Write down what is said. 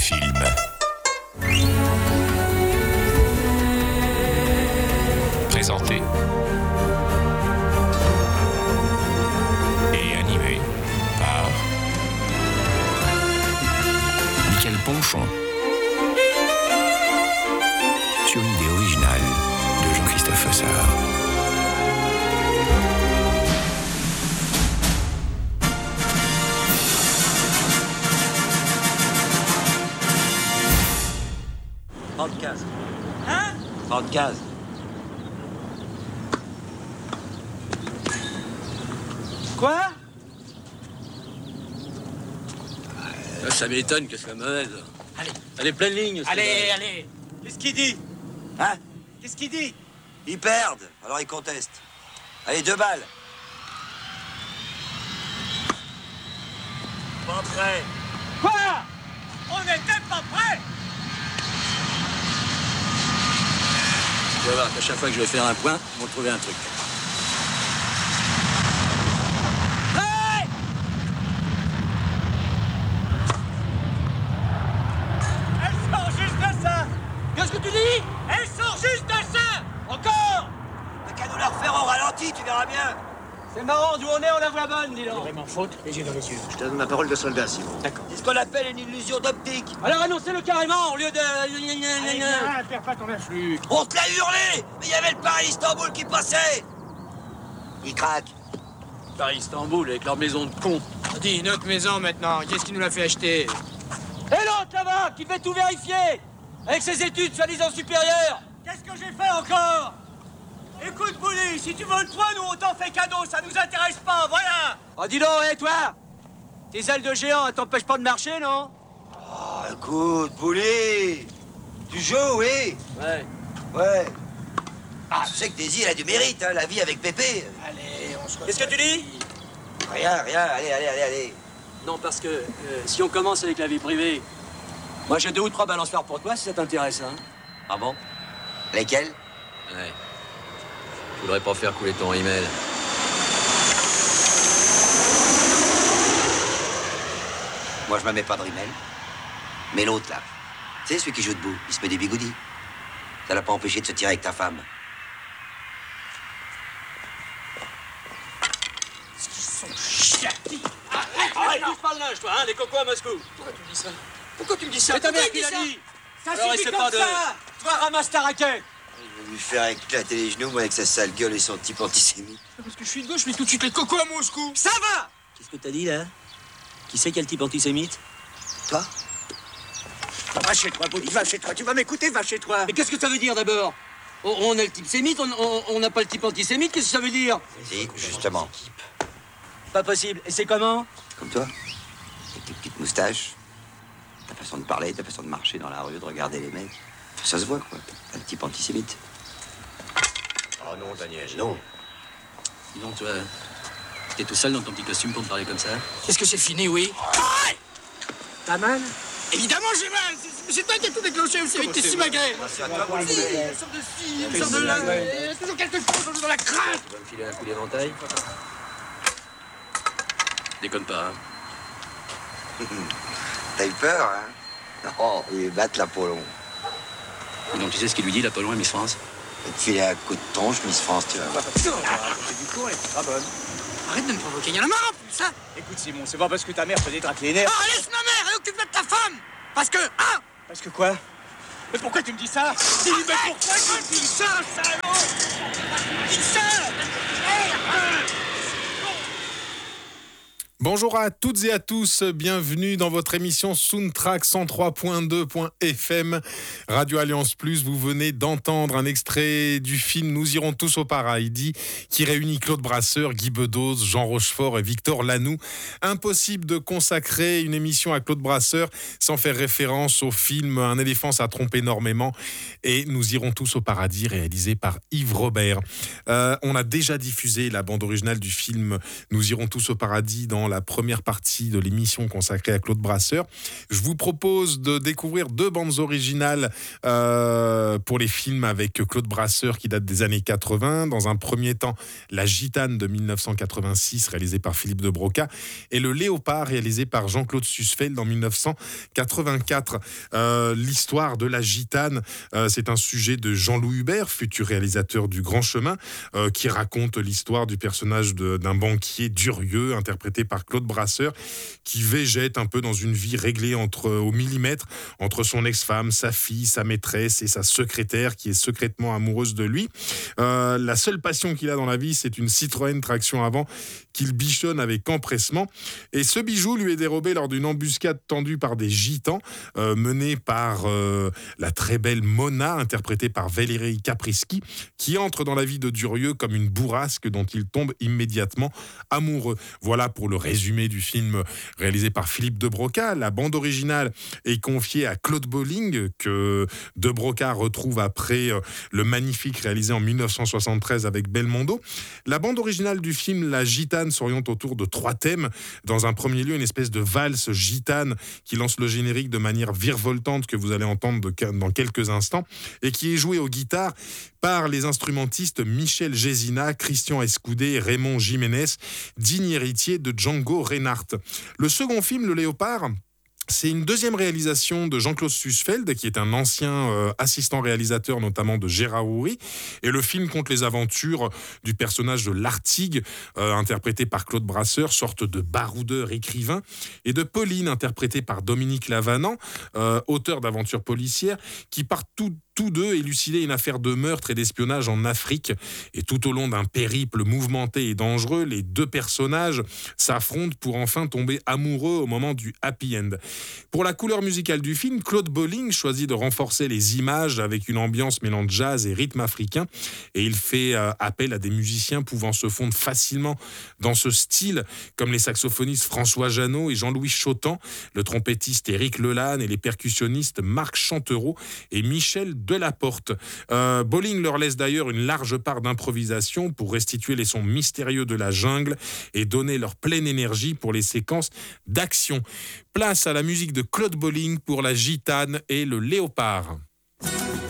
film. Présenté et animé par Michael Ponchon. Sur une idée originale de Jean-Christophe Fossard. Podcast. Hein? Podcast. Quoi? Ça m'étonne que ce soit mauvaise. Allez, pleine ligne. Allez. Qu'est-ce qu'il dit? Hein? Qu'est-ce qu'il dit? Ils perdent, alors ils contestent. Allez, 2 balles. Pas prêt. Quoi? On n'était pas prêt. Tu vas voir qu'à chaque fois que je vais faire un point, ils vont trouver un truc. Hey! Elle sort juste de ça. Qu'est-ce que tu dis? Elle sort juste de ça. Encore. T'as qu'à nous la refaire au ralenti, tu verras bien. C'est marrant, d'où on est, on la voit bonne, dis donc. Vraiment faute, les yeux dans les yeux. Je te donne ma parole de soldat, Simon. D'accord. C'est ce qu'on appelle une illusion d'optique. Alors annoncez-le carrément, au lieu de... Allez, viens, perds pas ton influx. On te l'a hurlé, mais il y avait le Paris-Istanbul qui passait. Il craque. Paris-Istanbul, avec leur maison de cons. Dis, notre maison maintenant, qu'est-ce qui nous l'a fait acheter? Et l'autre là-bas, qui fait tout vérifier, avec ses études soi-disant supérieures. Qu'est-ce que j'ai fait encore? Écoute, Bouli, si tu veux le toit, nous on t'en fait cadeau, ça nous intéresse pas, voilà. Oh, dis donc, hé, toi, tes ailes de géant, elles t'empêchent pas de marcher, non? Oh, écoute, Bouli. Tu joues, oui? Ouais. Ah, je sais que Daisy, elle a du mérite, hein, la vie avec Pépé. Allez, on se Qu'est-ce que tu dis? Rien, allez. Non, parce que si on commence avec la vie privée, moi j'ai 2 ou 3 balançoires pour toi si ça t'intéresse, hein. Ah bon? Lesquels? Ouais. Je voudrais pas faire couler ton email. Moi, je me mets pas de rimel. Mais l'autre, là, tu sais, celui qui joue debout, il se met des bigoudis. Ça l'a pas empêché de se tirer avec ta femme. Arrête, touche pas le linge, toi, hein, les cocos à Moscou. Pourquoi tu me dis ça? C'est ta mère Pourquoi qui il l'a dit dit. Ça Alors, suffit essaie comme pas de- ça. Toi, ramasse ta raquette. Je vais lui faire éclater les genoux, moi, avec sa sale gueule et son type antisémite. Parce que je suis de gauche, je mets tout de suite les cocos à Moscou. Ça va. Qu'est-ce que t'as dit, là? Qui c'est quel type antisémite? Toi? Va chez toi, Bobby, va chez toi. Tu vas m'écouter, va chez toi. Mais qu'est-ce que ça veut dire, d'abord? On a le type sémite, on n'a pas le type antisémite, qu'est-ce que ça veut dire? Si, justement. Pas possible. Et c'est comment? Comme toi. Avec tes petites moustaches. Ta façon de parler, ta façon de marcher dans la rue, de regarder les mecs. Ça se voit, quoi. T'as le type antisémite. Oh non, Daniel. Non. Dis donc, toi, t'es tout seul dans ton petit costume pour me parler comme ça? Est-ce que c'est fini, oui? T'as mal? Évidemment, j'ai mal. C'est toi qui as tout déclenché aussi avec tes simagrées. C'est à toi, moi, Elle sort de ci, elle sort de là. Il y a toujours quelque chose dans la crainte. Tu vas me filer un coup d'éventail? Déconne pas, hein? T'as eu peur, hein? Oh, il batte l'Apollon. Et donc, tu sais ce qu'il lui dit, l'Apollon et Miss France? Et te filer un coup de tonche, Miss France, tu vas voir. Arrête de me provoquer, il y en a marre en plus, hein. Écoute, Simon, c'est pas parce que ta mère te détraque les nerfs. Ah, laisse ma mère et occupe-toi de ta femme. Parce que, hein. Parce que quoi? Mais pourquoi tu me dis ça? Dis, mais pourquoi tu me dis ça, salaud? Dis ça! Bonjour à toutes et à tous, bienvenue dans votre émission Soundtrack 103.2.fm Radio Alliance Plus. Vous venez d'entendre un extrait du film Nous irons tous au paradis qui réunit Claude Brasseur, Guy Bedos, Jean Rochefort et Victor Lanoux. Impossible de consacrer une émission à Claude Brasseur sans faire référence au film Un éléphant ça trompe énormément et Nous irons tous au paradis réalisé par Yves Robert. On a déjà diffusé la bande originale du film Nous irons tous au paradis dans la première partie de l'émission consacrée à Claude Brasseur. Je vous propose de découvrir 2 bandes originales pour les films avec Claude Brasseur qui datent des années 80. Dans un premier temps, La Gitane de 1986, réalisée par Philippe de Broca, et Le Léopard, réalisé par Jean-Claude Sussfeld en 1984. L'histoire de La Gitane, c'est un sujet de Jean-Louis Hubert, futur réalisateur du Grand Chemin, qui raconte l'histoire du personnage d'un banquier durieux, interprété par Claude Brasseur, qui végète un peu dans une vie réglée au millimètre entre son ex-femme, sa fille, sa maîtresse et sa secrétaire, qui est secrètement amoureuse de lui. La seule passion qu'il a dans la vie, c'est une Citroën traction avant qu'il bichonne avec empressement. Et ce bijou lui est dérobé lors d'une embuscade tendue par des gitans, menée par la très belle Mona, interprétée par Valérie Caprisky, qui entre dans la vie de Durieux comme une bourrasque dont il tombe immédiatement amoureux. Voilà pour le résumé du film réalisé par Philippe de Broca. La bande originale est confiée à Claude Bolling, que de Broca retrouve après le magnifique réalisé en 1973 avec Belmondo. La bande originale du film La Gitane s'oriente autour de 3 thèmes. Dans un premier lieu, une espèce de valse gitane qui lance le générique de manière virevoltante que vous allez entendre dans quelques instants et qui est jouée aux guitares par les instrumentistes Michel Gézina, Christian Escoudé et Raymond Jiménez, digne héritier de Django Reinhardt. Le second film, Le Léopard, c'est une deuxième réalisation de Jean-Claude Sussfeld, qui est un ancien assistant réalisateur, notamment de Gérard Houry. Et le film compte les aventures du personnage de Lartigue, interprété par Claude Brasseur, sorte de baroudeur écrivain, et de Pauline, interprétée par Dominique Lavanant, auteur d'aventures policières, qui partent tous deux élucider une affaire de meurtre et d'espionnage en Afrique. Et tout au long d'un périple mouvementé et dangereux, les 2 personnages s'affrontent pour enfin tomber amoureux au moment du happy end. Pour la couleur musicale du film, Claude Bolling choisit de renforcer les images avec une ambiance mêlant jazz et rythme africain. Et il fait appel à des musiciens pouvant se fondre facilement dans ce style, comme les saxophonistes François Jeannot et Jean-Louis Chotan, le trompettiste Éric Lelanne et les percussionnistes Marc Chantereau et Michel Delaporte. Bolling leur laisse d'ailleurs une large part d'improvisation pour restituer les sons mystérieux de la jungle et donner leur pleine énergie pour les séquences d'action. Place à la musique de Claude Bolling pour La Gitane et Le Léopard.